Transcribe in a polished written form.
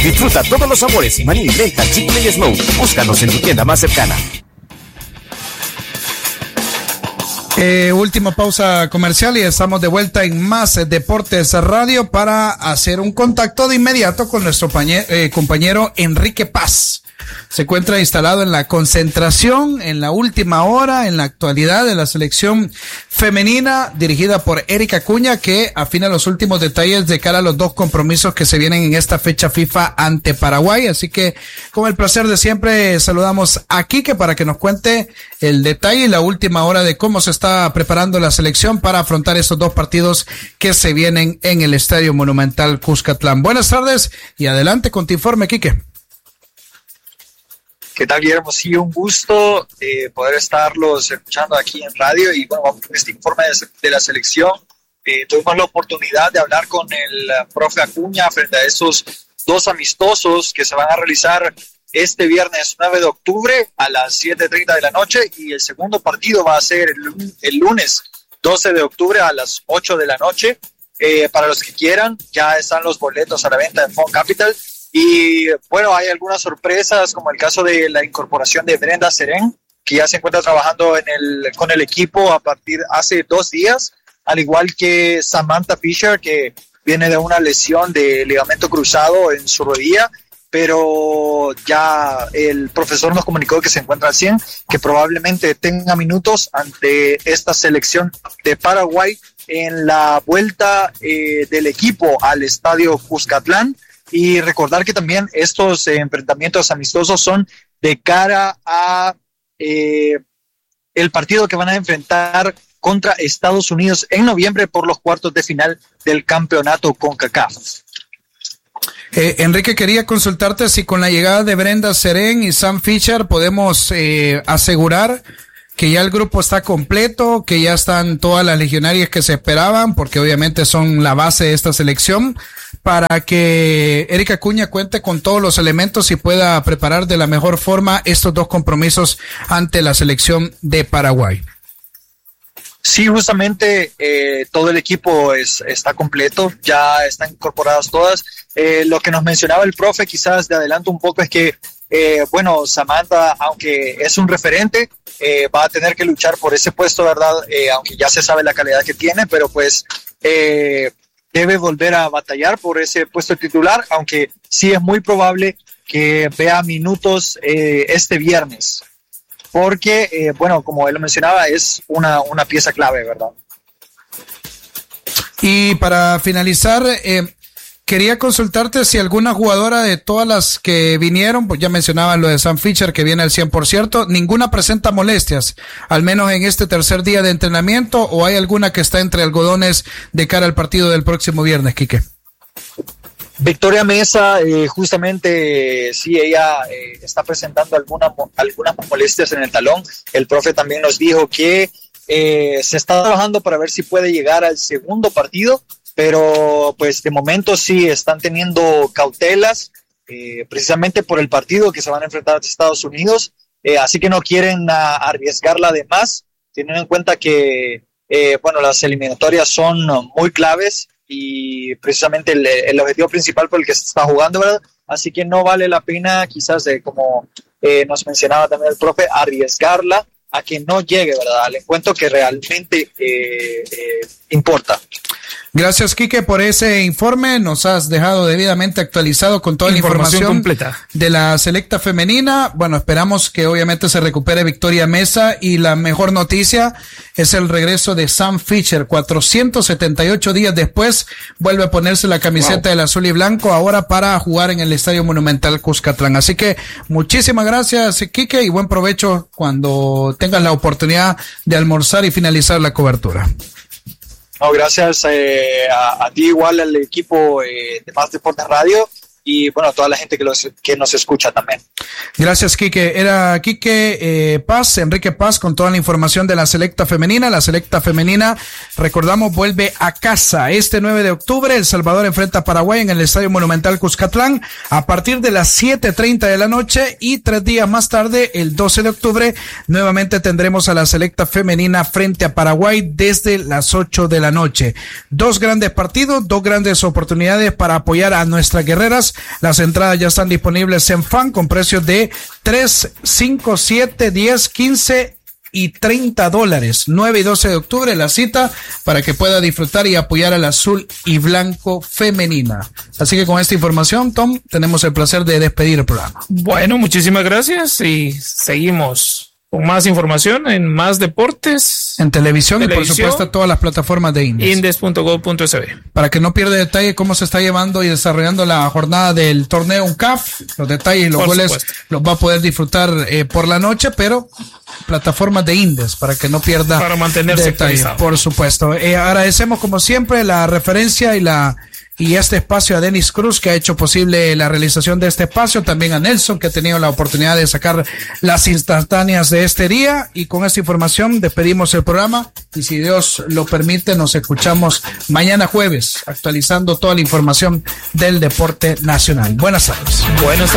Disfruta todos los sabores, maní, menta, chicle y smoke. Búscanos en tu tienda más cercana. Última pausa comercial y estamos de vuelta en Más Deportes Radio para hacer un contacto de inmediato con nuestro compañero Enrique Paz. Se encuentra instalado en la concentración, en la última hora, en la actualidad de la selección femenina dirigida por Erika Acuña, que afina los últimos detalles de cara a los dos compromisos que se vienen en esta fecha FIFA ante Paraguay. Así que con el placer de siempre saludamos a Quique para que nos cuente el detalle y la última hora de cómo se está preparando la selección para afrontar estos dos partidos que se vienen en el Estadio Monumental Cuscatlán. Buenas tardes y adelante con tu informe, Quique. ¿Qué tal, Guillermo? Sí, un gusto poder estarlos escuchando aquí en radio y bueno, vamos con este informe de la selección. Tuvimos la oportunidad de hablar con el profe Acuña frente a esos dos amistosos que se van a realizar este viernes 9 de octubre a las 7:30 de la noche y el segundo partido va a ser el lunes 12 de octubre a las 8 de la noche. Para los que quieran, ya están los boletos a la venta en Fond Capital. Y bueno, hay algunas sorpresas, como el caso de la incorporación de Brenda Serén, que ya se encuentra trabajando con el equipo a partir hace 2 días, al igual que Samantha Fisher, que viene de una lesión de ligamento cruzado en su rodilla, pero ya el profesor nos comunicó que se encuentra al 100, que probablemente tenga minutos ante esta selección de Paraguay en la vuelta del equipo al Estadio Cuscatlán. Y recordar que también estos enfrentamientos amistosos son de cara a el partido que van a enfrentar contra Estados Unidos en noviembre por los cuartos de final del campeonato CONCACAF. Enrique, quería consultarte si con la llegada de Brenda Serén y Sam Fisher podemos asegurar que ya el grupo está completo, que ya están todas las legionarias que se esperaban, porque obviamente son la base de esta selección, para que Erika Acuña cuente con todos los elementos y pueda preparar de la mejor forma estos dos compromisos ante la selección de Paraguay. Sí, justamente todo el equipo está completo, ya están incorporadas todas. Lo que nos mencionaba el profe, quizás de adelanto un poco, es que bueno, Samantha, aunque es un referente, va a tener que luchar por ese puesto, ¿verdad? Aunque ya se sabe la calidad que tiene, pero pues debe volver a batallar por ese puesto titular, aunque sí es muy probable que vea minutos este viernes, porque, bueno, como él lo mencionaba, es una pieza clave, ¿verdad? Y para finalizar, quería consultarte si alguna jugadora de todas las que vinieron, pues ya mencionaban lo de Sam Fisher que viene al 100%, ninguna presenta molestias, al menos en este tercer día de entrenamiento, o hay alguna que está entre algodones de cara al partido del próximo viernes, Quique. Victoria Mesa, justamente sí, ella está presentando algunas molestias en el talón. El profe también nos dijo que se está trabajando para ver si puede llegar al segundo partido, pero pues de momento sí están teniendo cautelas, precisamente por el partido que se van a enfrentar a Estados Unidos, así que no quieren arriesgarla de más, teniendo en cuenta que bueno, las eliminatorias son muy claves y precisamente el objetivo principal por el que se está jugando, ¿verdad? Así que no vale la pena, quizás, como nos mencionaba también el profe, arriesgarla a que no llegue, ¿verdad?, al encuentro que realmente importa. Gracias, Quique, por ese informe. Nos has dejado debidamente actualizado con toda la información completa de la selecta femenina. Bueno, esperamos que obviamente se recupere Victoria Mesa, y la mejor noticia es el regreso de Sam Fisher. 478 días después vuelve a ponerse la camiseta del azul y blanco, ahora para jugar en el Estadio Monumental Cuscatlán. Así que muchísimas gracias, Quique, y buen provecho cuando tengas la oportunidad de almorzar y finalizar la cobertura. No, gracias a ti, igual al equipo de Más Deportes Radio, y bueno, a toda la gente que nos escucha también. Gracias, Quique. Era Quique Paz, Enrique Paz, con toda la información de la selecta femenina. La selecta femenina, recordamos, vuelve a casa este 9 de octubre. El Salvador enfrenta a Paraguay en el Estadio Monumental Cuscatlán a partir de las 7:30 de la noche, y 3 días más tarde, el 12 de octubre, nuevamente tendremos a la selecta femenina frente a Paraguay desde las 8 de la noche. Dos grandes partidos, dos grandes oportunidades para apoyar a nuestras guerreras Las entradas ya están disponibles en FAN con precios de 3, 5, 7, 10, 15 y $30. 9 y 12 de octubre la cita para que pueda disfrutar y apoyar al azul y blanco femenina. Así que con esta información, Tom, tenemos el placer de despedir el programa. Bueno, muchísimas gracias y seguimos con más información en más deportes. En televisión y por supuesto todas las plataformas de Indes. Indes.gov.sb. Para que no pierda detalle cómo se está llevando y desarrollando la jornada del torneo UNCAF, los detalles y los goles los va a poder disfrutar por la noche, pero plataformas de Indes para que no pierda para mantenerse detalle, por supuesto. Agradecemos como siempre la referencia y este espacio a Denis Cruz, que ha hecho posible la realización de este espacio, también a Nelson, que ha tenido la oportunidad de sacar las instantáneas de este día, y con esta información despedimos el programa, y si Dios lo permite, nos escuchamos mañana jueves, actualizando toda la información del deporte nacional. Buenas tardes. Buenas tardes.